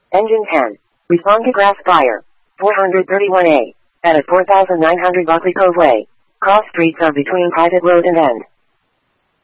Engine 10. Respond to grass fire. 431A. At 4900 Buckley Cove Way. Cross streets are between private road and end.